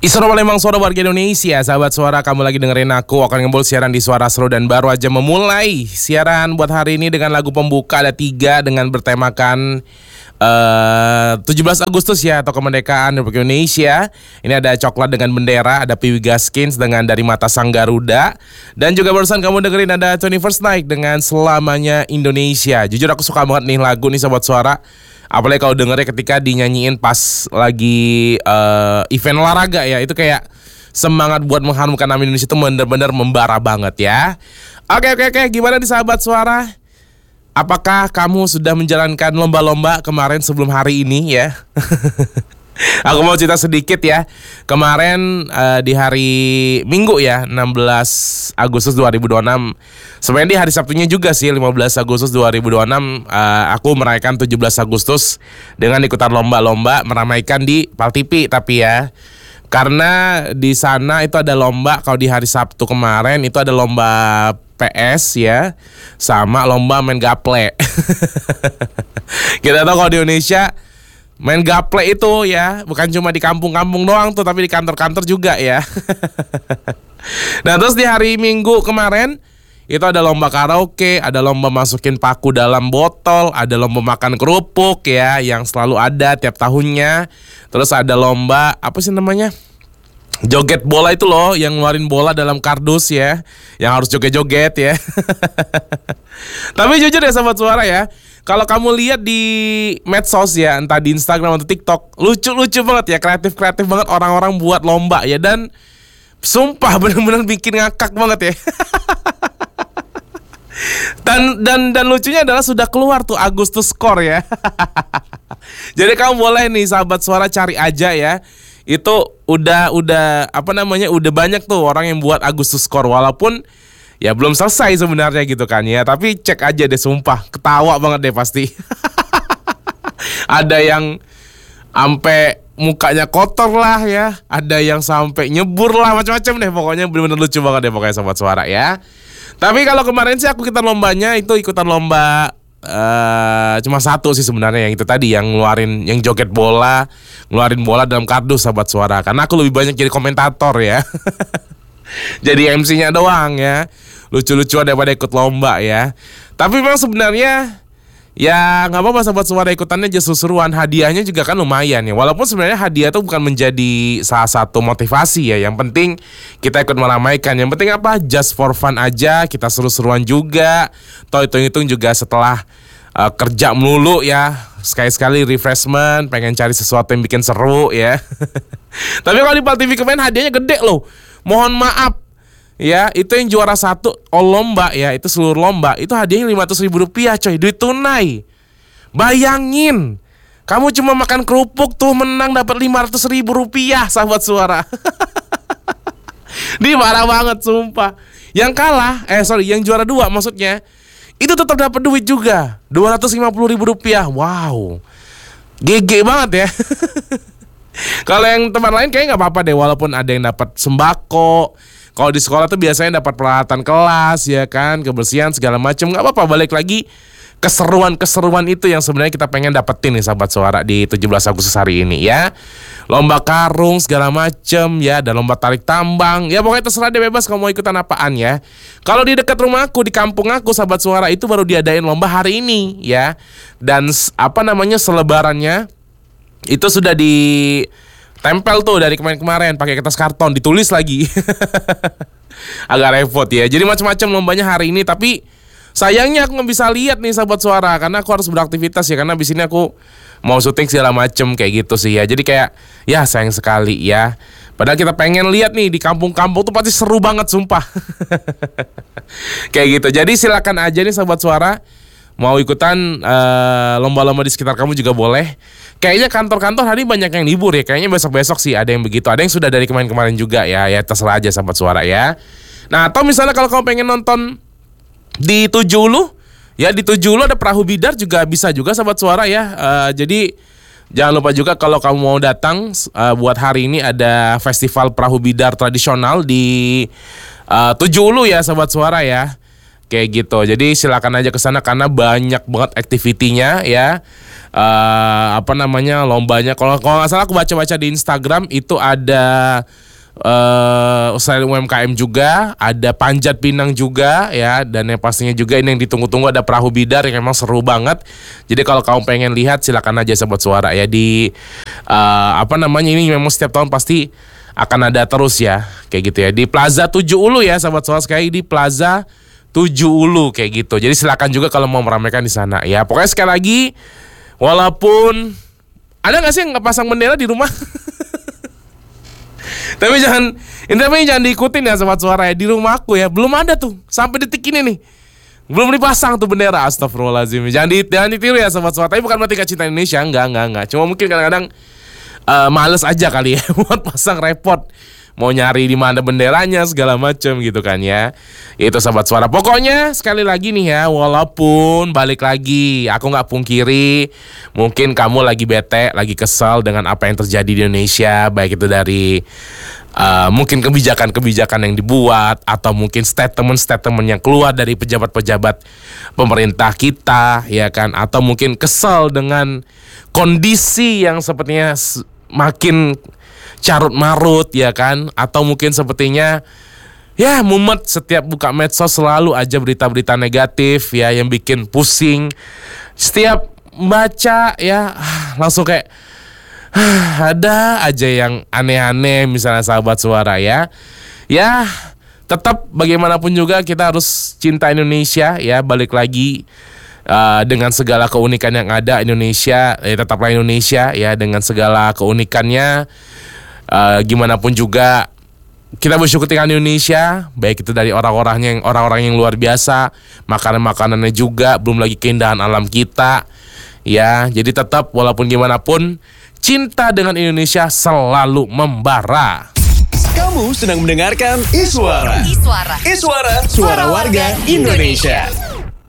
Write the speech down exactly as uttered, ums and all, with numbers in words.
Isra Palembang, suara warga Indonesia. Sahabat suara, kamu lagi dengerin aku akan ngembol siaran di Suara Seru dan baru aja memulai siaran buat hari ini dengan lagu pembuka ada tiga dengan bertemakan uh, tujuh belas Agustus ya, atau kemerdekaan Republik Indonesia. Ini ada Coklat dengan Bendera, ada Piwi Gaskins dengan Dari Mata Sang Garuda, dan juga barusan kamu dengerin ada twenty-first Night dengan Selamanya Indonesia. Jujur aku suka banget nih lagu nih sahabat suara. Apalagi kalau dengernya ketika dinyanyiin pas lagi uh, event olahraga ya. Itu kayak semangat buat mengharumkan nama Indonesia itu bener-bener membara banget ya. Oke oke oke, gimana nih sahabat suara? Apakah kamu sudah menjalankan lomba-lomba kemarin sebelum hari ini ya? Aku mau cerita sedikit ya. Kemarin uh, di hari Minggu ya, enam belas Agustus dua ribu dua puluh enam. Sebenarnya di hari Sabtunya juga sih, lima belas Agustus dua ribu dua puluh enam, uh, aku merayakan tujuh belas Agustus dengan ikutan lomba-lomba, meramaikan di Pal T V tapi ya. Karena di sana itu ada lomba, kalau di hari Sabtu kemarin itu ada lomba P S ya, sama lomba main gaple. Kita tahu kalau di Indonesia main gaple itu ya bukan cuma di kampung-kampung doang tuh, tapi di kantor-kantor juga ya. Nah terus di hari Minggu kemarin itu ada lomba karaoke, ada lomba masukin paku dalam botol, ada lomba makan kerupuk ya yang selalu ada tiap tahunnya. Terus ada lomba apa sih namanya, joget bola itu loh, yang ngeluarin bola dalam kardus ya, yang harus joget-joget ya. Tapi jujur ya sahabat suara ya, kalau kamu lihat di medsos ya, entah di Instagram atau TikTok, lucu-lucu banget ya, kreatif-kreatif banget orang-orang buat lomba ya. Dan sumpah bener-bener bikin ngakak banget ya. Dan dan dan lucunya adalah sudah keluar tuh Agustus Score ya. Jadi kamu boleh nih sahabat suara cari aja ya. Itu udah udah apa namanya, udah banyak tuh orang yang buat Agustus Score, walaupun ya belum selesai sebenarnya gitu kan ya. Tapi cek aja deh, sumpah ketawa banget deh pasti. Ada yang sampai mukanya kotor lah ya, ada yang sampai nyebur lah, macam-macam deh. Pokoknya bener-bener lucu banget deh pokoknya sobat suara ya. Tapi kalau kemarin sih aku ikutan lombanya, itu ikutan lomba uh, cuma satu sih sebenarnya, yang itu tadi, yang ngeluarin, yang joget bola, ngeluarin bola dalam kardus sahabat suara. Karena aku lebih banyak jadi komentator ya. Jadi M C-nya doang ya, lucu-lucuan daripada ikut lomba ya. Tapi memang sebenarnya ya nggak apa-apa sahabat suara, ikutannya aja seru-seruan. Hadiahnya juga kan lumayan ya. Walaupun sebenarnya hadiah itu bukan menjadi salah satu motivasi ya. Yang penting kita ikut meramaikan. Yang penting apa? Just for fun aja. Kita seru-seruan juga. Toh hitung-hitung juga setelah uh, kerja melulu ya, sekali-sekali refreshment, pengen cari sesuatu yang bikin seru ya. Tapi kalau di Pal T V kemarin hadiahnya gede loh. Mohon maaf ya, itu yang juara satu all lomba ya, itu seluruh lomba, itu hadiahnya lima ratus ribu rupiah coy, duit tunai. Bayangin, kamu cuma makan kerupuk tuh menang dapat lima ratus ribu rupiah sahabat suara. Ini parah banget sumpah. Yang kalah, eh sorry, yang juara dua maksudnya, itu tetap dapat duit juga, dua ratus lima puluh ribu rupiah. Wow, G G banget ya. Kalau yang tempat lain kayaknya nggak apa-apa deh, walaupun ada yang dapat sembako. Kalau di sekolah tuh biasanya dapat peralatan kelas ya kan, kebersihan segala macam. Nggak apa-apa, balik lagi keseruan-keseruan itu yang sebenarnya kita pengen dapetin nih sahabat suara di tujuh belas Agustus hari ini ya. Lomba karung segala macam ya, dan lomba tarik tambang. Ya pokoknya terserah deh, bebas kamu mau ikutan apaan ya. Kalau di dekat rumahku, di kampung aku sahabat suara, itu baru diadain lomba hari ini ya. Dan apa namanya, selebarannya itu sudah di tempel tuh dari kemarin-kemarin pakai kertas karton, ditulis lagi. Agak repot ya. Jadi macam-macam lombanya hari ini, tapi sayangnya aku nggak bisa lihat nih sahabat suara karena aku harus beraktivitas ya, karena abis ini aku mau syuting segala macem kayak gitu sih ya. Jadi kayak ya sayang sekali ya. Padahal kita pengen lihat nih di kampung-kampung tuh pasti seru banget sumpah. Kayak gitu. Jadi silakan aja nih sahabat suara, mau ikutan uh, lomba-lomba di sekitar kamu juga boleh. Kayaknya kantor-kantor hari banyak yang libur ya. Kayaknya besok-besok sih ada yang begitu. Ada yang sudah dari kemarin-kemarin juga ya. Ya terserah aja sahabat suara ya. Nah atau misalnya kalau kamu pengen nonton di Tujuh Ulu, ya di Tujuh Ulu ada perahu bidar juga bisa juga sahabat suara ya. uh, Jadi jangan lupa juga kalau kamu mau datang uh, buat hari ini ada festival perahu bidar tradisional di uh, Tujuh Ulu ya sahabat suara ya. kayak gitu. Jadi silakan aja ke sana karena banyak banget aktivitinya ya. Uh, apa namanya lombanya? Kalau kalau nggak salah aku baca-baca di Instagram itu ada uh, selain U M K M juga, ada Panjat Pinang juga ya, dan yang pastinya juga ini yang ditunggu-tunggu ada Perahu Bidar yang emang seru banget. Jadi kalau kamu pengen lihat silakan aja Sobat Suara ya di uh, apa namanya ini memang setiap tahun pasti akan ada terus ya kayak gitu ya di Plaza Tujuh Ulu ya Sobat Suara, sekali di Plaza Tujuh Ulu kayak gitu. Jadi silakan juga kalau mau meramaikan di sana ya. Pokoknya sekali lagi, walaupun ada nggak sih yang nggak pasang bendera di rumah? Tapi jangan, ini jangan diikutin ya Sobat Suara ya. Di rumahku ya belum ada tuh sampai detik ini nih, belum dipasang tuh bendera. Astagfirullahaladzim. Jangan, di, jangan ditiru ya Sobat Suara. Tapi bukan berarti gak cinta Indonesia, enggak enggak enggak. Cuma mungkin kadang-kadang uh, males aja kali ya buat pasang, repot. Mau nyari di mana benderanya segala macam gitu kan ya. Itu Sobat Suara. Pokoknya sekali lagi nih ya, walaupun balik lagi aku nggak pungkiri mungkin kamu lagi bete, lagi kesal dengan apa yang terjadi di Indonesia, baik itu dari uh, mungkin kebijakan-kebijakan yang dibuat atau mungkin statement-statement yang keluar dari pejabat-pejabat pemerintah kita ya kan, atau mungkin kesal dengan kondisi yang sepertinya makin carut marut ya kan, atau mungkin sepertinya ya mumet setiap buka medsos selalu aja berita-berita negatif ya yang bikin pusing. Setiap baca ya langsung kayak ada aja yang aneh-aneh misalnya Sahabat Suara ya. Ya tetap bagaimanapun juga kita harus cinta Indonesia ya, balik lagi Uh, dengan segala keunikan yang ada Indonesia, ya tetaplah Indonesia ya dengan segala keunikannya. Uh, gimana pun juga kita bersyukur dengan Indonesia, baik itu dari orang-orangnya yang orang-orang yang luar biasa, makanan-makanannya juga, belum lagi keindahan alam kita ya. Jadi tetap walaupun gimana pun cinta dengan Indonesia selalu membara. Kamu sedang mendengarkan Iswara. Iswara. Iswara, suara warga Indonesia.